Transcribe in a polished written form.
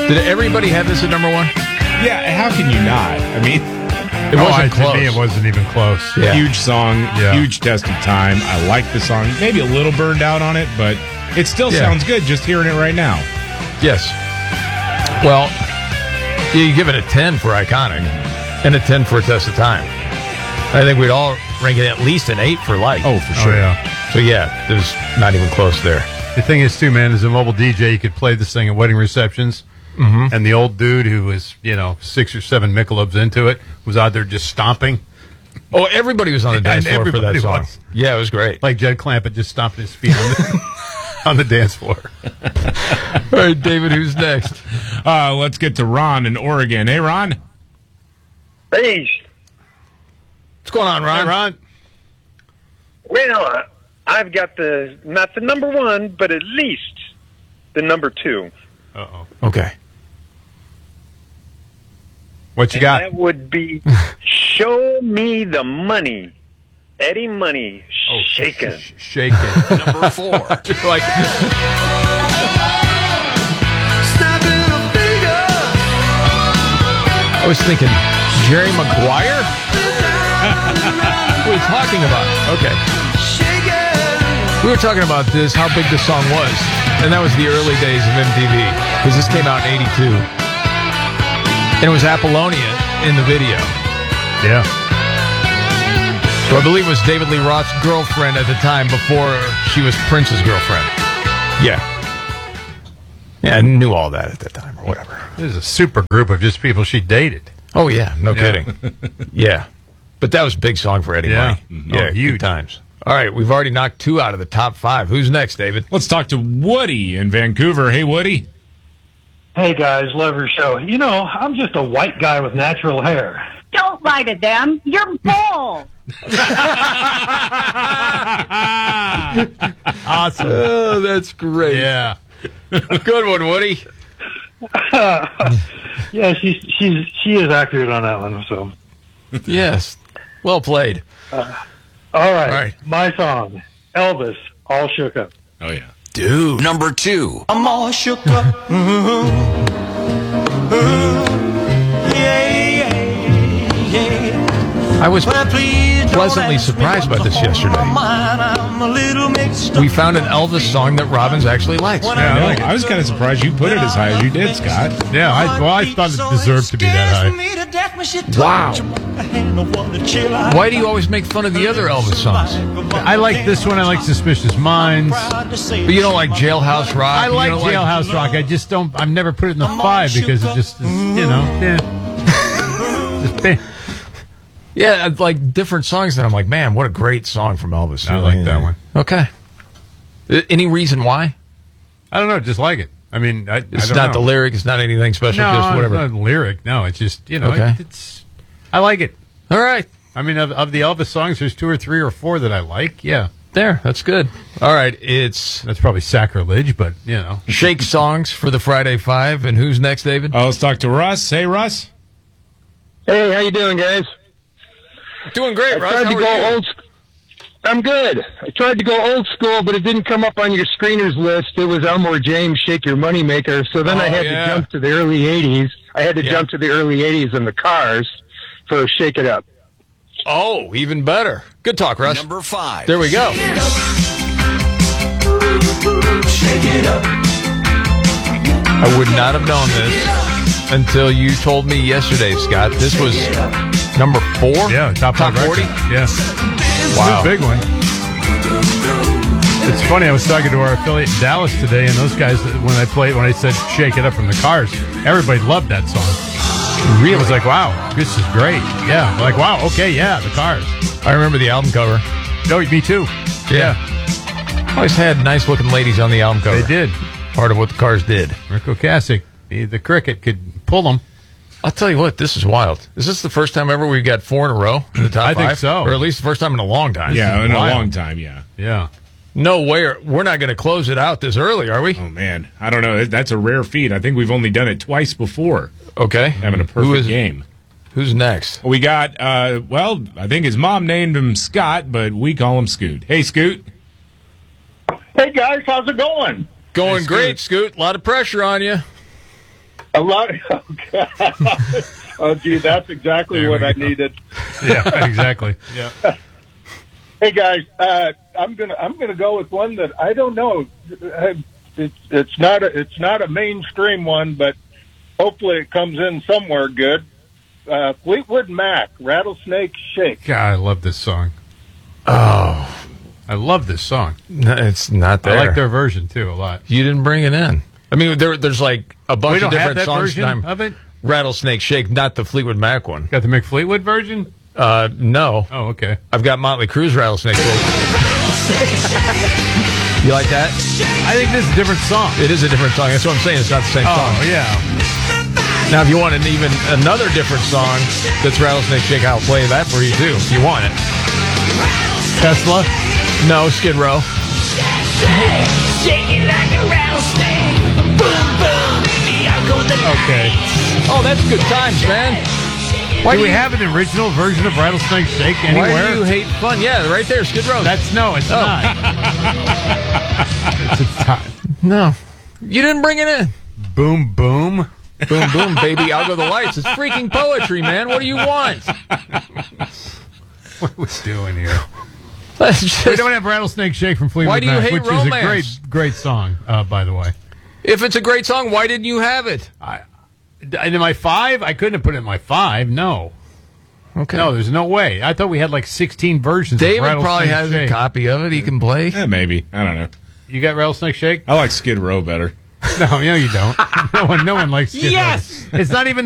Did everybody have this at number one? Yeah, how can you not? I mean, It wasn't close. To me, it wasn't even close. Yeah. huge song, huge test of time. I like the song. Maybe a little burned out on it, but it still sounds good just hearing it right now. Yes. Well, you give it a 10 for iconic and a 10 for a test of time. I think we'd all rank it at least an 8 for like. Oh, for sure. Oh, yeah. So, yeah, there's not even close there. The thing is, too, man, as a mobile DJ, you could play this thing at wedding receptions. Mm-hmm. And the old dude who was, 6 or 7 Michelobs into it was out there just stomping. Oh, everybody was on the dance floor for that everybody song. was. Yeah, it was great. Like Jed Clampett just stomping his feet on the dance floor. All right, David, who's next? Let's get to Ron in Oregon. Hey, Ron. Hey, What's going on, Ron? Hey, Ron. well, I've got not the number one, but at least the number 2. Uh-oh. Okay. What you And got? that would be Show Me the Money. Eddie Money, Shakin'. Shaking. Number 4. Like, I was thinking, Jerry Maguire? What are you talking about? Okay. We were talking about this, how big this song was. And that was the early days of MTV. Because this came out in 82. And it was Apollonia in the video. Yeah. So I believe it was David Lee Roth's girlfriend at the time before she was Prince's girlfriend. Yeah. Yeah, I knew all that at that time or whatever. This is a super group of just people she dated. Oh, yeah. No kidding. Yeah. But that was a big song for Eddie Yeah. Money. Oh, Yeah, huge. good times. All right, we've already knocked 2 out of the top 5. Who's next, David? Let's talk to Woody in Vancouver. Hey, Woody. Hey guys, love your show. I'm just a white guy with natural hair. Don't lie to them. You're bald. Awesome. Oh, that's great. Yeah. Good one, Woody. Yeah, she is accurate on that one. So, Yes. Well played. all right, right. my song, Elvis, All Shook Up. Oh, yeah. Dude. Number 2. I'm all shook up. I was pleasantly surprised by this yesterday. We found an Elvis song that Robbins actually likes. Yeah, I was kind of surprised you put it as high as you did, Scott. Yeah, I thought it deserved to be that high. Wow. Why do you always make fun of the other Elvis songs? I like this one. I like Suspicious Minds. But you don't like Jailhouse Rock? I like Jailhouse Rock. I just don't. I've never put it in the 5 because it just is, yeah. Just, Yeah, like different songs that I'm like, man, what a great song from Elvis. I like that one. Okay. Any reason why? I don't know. Just like it. I mean, It's not the lyric. It's not anything special. No, just whatever. it's not lyric. No, it's just Okay. it's. I like it. All right. I mean, of the Elvis songs, there's 2 or 3 or 4 that I like. Yeah, There. That's good. All right. It's that's probably sacrilege, but Shake songs for the Friday 5. And who's next, David? Let's talk to Russ. Hey, Russ. Hey, how you doing, guys? Doing great, Russ. Tried How to are go you? old. I'm good. I tried to go old school, but it didn't come up on your screeners list. It was Elmore James, "Shake Your Money Maker." So then I had to jump to the early '80s. I had to jump to the early '80s in the Cars for "Shake It Up." Oh, even better. Good talk, Russ. Number 5. There we go. I would not have known this until you told me yesterday, Scott. This was number 4? yeah, top 40? record. Yeah, Wow. it's a big one. It's funny. I was talking to our affiliate in Dallas today, and those guys when I said "Shake It Up" from the Cars, everybody loved that song. Really, it was like, wow, this is great. Yeah, like wow, okay, yeah, the Cars. I remember the album cover. No, me too. Yeah. Always had nice-looking ladies on the album cover. They did. Part of what the Cars did. Rick Ocasek, the cricket could pull them. I'll tell you what, this is wild. Is this the first time ever we've got 4 in a row in the top 5? I think so. Or at least the first time in a long time. Yeah, in a wild. long time, yeah. Yeah. No way. We're not going to close it out this early, are we? Oh, man. I don't know. That's a rare feat. I think we've only done it twice before, Okay. having a perfect game. Who's next? We got, I think his mom named him Scott, but we call him Scoot. Hey, Scoot. Hey guys, how's it going? Going great, Scoot. A lot of pressure on you. A lot. Oh, gee, that's exactly what I needed. Yeah, exactly. Yeah. Hey guys, I'm gonna go with one that I don't know. It's not a mainstream one, but hopefully it comes in somewhere good. Fleetwood Mac, Rattlesnake Shake. God, I love this song. Oh, I love this song. no, it's not there. I like their version too a lot. You didn't bring it in. I mean, there's like a bunch We of don't have different that songs. version of it. Rattlesnake Shake, not the Fleetwood Mac one. Got the McFleetwood version? No. Oh, okay. I've got Motley Crue's Rattlesnake Shake. You like that? I think this is a different song. It is a different song. That's what I'm saying. It's not the same song. Oh, yeah. Now, if you want even another different song that's Rattlesnake Shake, I'll play that for you too, if you want it. Tesla? No, Skid Row. Okay. Oh, that's good times, man. Do we have an original version of Rattlesnake Shake anywhere? Why do you hate fun? Yeah, right there, Skid Row. It's not. It's a time. No. You didn't bring it in. Boom, boom. Boom, boom, baby, out go the lights. It's freaking poetry, man. What do you want? What are we doing here? Let's just, We don't have Rattlesnake Shake from Fleetwood Why do you Mac, hate which romance? is a great song, by the way. if it's a great song, why didn't you have it? In my 5? I couldn't have put it in my 5, no. Okay. No, there's no way. I thought we had like 16 versions David of Rattlesnake probably has Shake. a copy of it he can play. Yeah, maybe. I don't know. You got Rattlesnake Shake? I like Skid Row better. No, you don't. No one likes Skid Row. It's not even